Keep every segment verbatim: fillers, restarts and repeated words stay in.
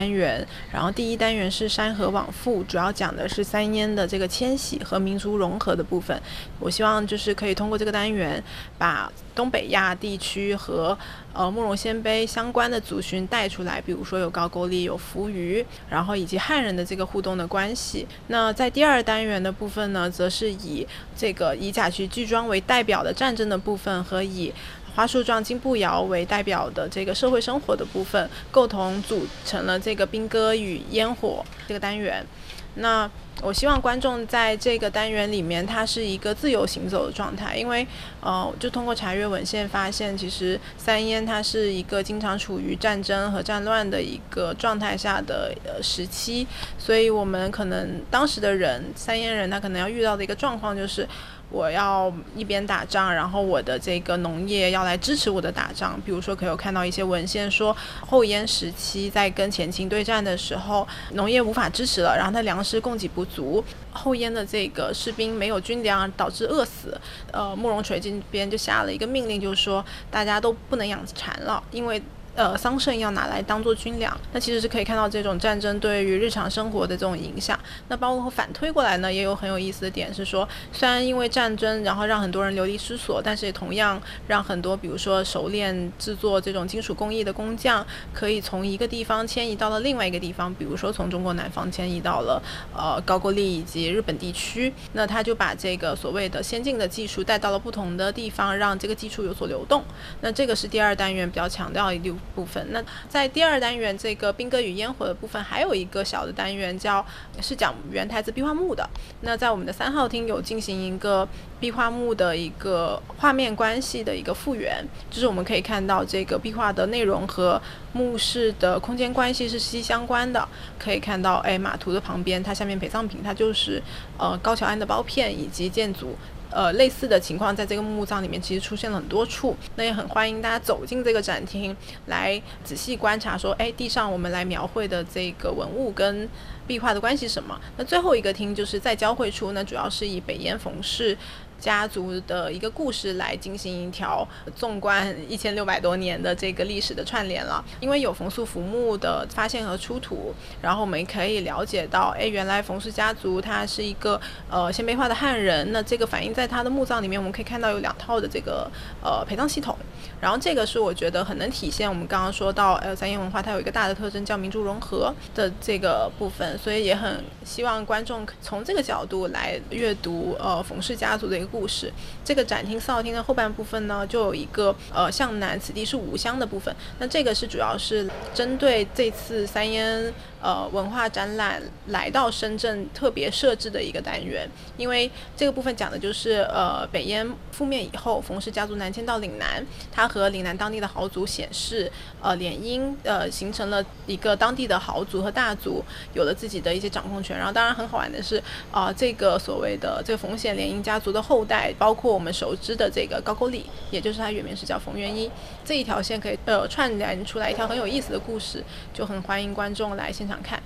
单元，然后第一单元是山河往复，主要讲的是三烟的这个迁徙和民族融合的部分。我希望就是可以通过这个单元，把东北亚地区和呃慕容鲜卑相关的族群带出来，比如说有高句丽、有扶余，然后以及汉人的这个互动的关系。那在第二单元的部分呢，则是以这个以甲戌巨庄为代表的战争的部分，和以花树状金步摇为代表的这个社会生活的部分，构同组成了这个兵戈与烟火这个单元。那我希望观众在这个单元里面，它是一个自由行走的状态，因为呃，就通过查阅文献发现，其实三烟它是一个经常处于战争和战乱的一个状态下的呃时期，所以我们可能当时的人，三烟人他可能要遇到的一个状况就是，我要一边打仗，然后我的这个农业要来支持我的打仗。比如说可以有看到一些文献说，后燕时期在跟前秦对战的时候，农业无法支持了，然后它粮食供给不足，后燕的这个士兵没有军粮，导致饿死。呃，慕容垂这边就下了一个命令，就是说大家都不能养蚕了，因为呃，桑葚要拿来当做军粮。那其实是可以看到这种战争对于日常生活的这种影响。那包括反推过来呢，也有很有意思的点是说，虽然因为战争然后让很多人流离失所，但是也同样让很多比如说熟练制作这种金属工艺的工匠可以从一个地方迁移到了另外一个地方，比如说从中国南方迁移到了呃高句丽以及日本地区。那他就把这个所谓的先进的技术带到了不同的地方，让这个技术有所流动。那这个是第二单元比较强调的一部分。那在第二单元这个兵戈与烟火的部分，还有一个小的单元叫是讲元台子壁画墓的。那在我们的三号厅有进行一个壁画墓的一个画面关系的一个复原，就是我们可以看到这个壁画的内容和墓室的空间关系是息息相关的。可以看到哎，马图的旁边它下面陪葬品它就是呃高桥庵的包片以及建筑呃，类似的情况在这个墓葬里面其实出现了很多处。那也很欢迎大家走进这个展厅来仔细观察说，哎，地上我们来描绘的这个文物跟壁画的关系是什么。那最后一个厅就是在交汇处，那主要是以北燕冯氏家族的一个故事来进行一条纵观一千六百多年的这个历史的串联了。因为有冯素浮墓的发现和出土，然后我们可以了解到，哎，原来冯氏家族他是一个呃鲜卑化的汉人。那这个反映在他的墓葬里面，我们可以看到有两套的这个呃陪葬系统。然后这个是我觉得很能体现我们刚刚说到呃三烟文化它有一个大的特征叫民族融合的这个部分，所以也很希望观众从这个角度来阅读呃冯氏家族的一个故事。这个展厅四号厅的后半部分呢，就有一个呃向南此地是吾乡的部分。那这个是主要是针对这次三烟呃文化展览来到深圳特别设置的一个单元。因为这个部分讲的就是呃北燕覆灭以后，冯氏家族南迁到岭南，他和岭南当地的豪族显氏呃联姻，呃形成了一个当地的豪族和大族，有了自己的一些掌控权。然后当然很好玩的是啊、呃，这个所谓的这个冯显联姻家族的后代，包括我们熟知的这个高句丽，也就是他原名是叫冯元一，这一条线可以呃串联出来一条很有意思的故事，就很欢迎观众来现场看。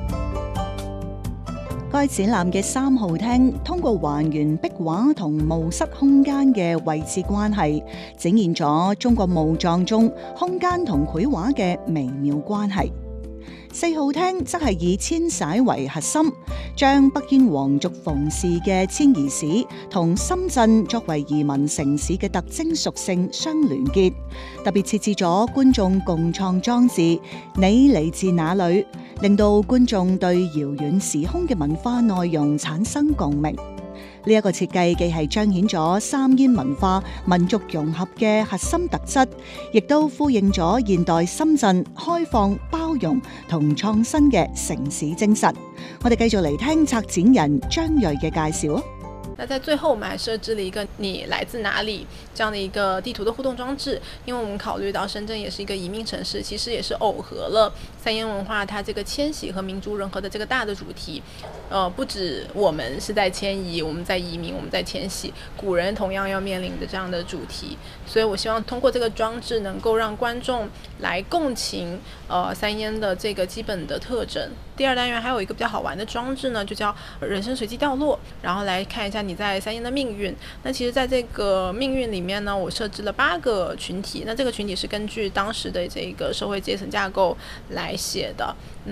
該展覽嘅三號廳通過還原壁畫同墓室空間嘅位置關係，展現咗中國墓葬中空間同繪畫嘅微妙關係。四號廳則係以遷徙為核心，將北燕皇族馮氏嘅遷移史同深圳作為移民城市嘅特徵屬性相聯結，特別設置咗觀眾共創裝置《你嚟自哪裏》，令到觀眾對遙遠時空嘅文化內容產生共鳴。呢一個設計既係彰顯咗三煙文化民族融合嘅核心特質，亦都呼應咗現代深圳開放、包容同創新嘅城市精神。我哋繼續嚟聽策展人張睿嘅介紹。 那在最后我们还设置了一个你来自哪里这样的一个地图的互动装置。因为我们考虑到深圳也是一个移民城市，其实也是耦合了三烟文化它这个迁徙和民族融合的这个大的主题。呃，不止我们是在迁移，我们在移民，我们在迁徙，古人同样要面临的这样的主题。所以我希望通过这个装置能够让观众来共情呃三烟的这个基本的特征。第二单元还有一个比较好玩的装置呢，就叫人生随机掉落，然后来看一下你你在三烟的命运。那其实在这个命运里面呢，我设置了八个群体，那这个群体是根据当时的这个社会阶层架构来写的。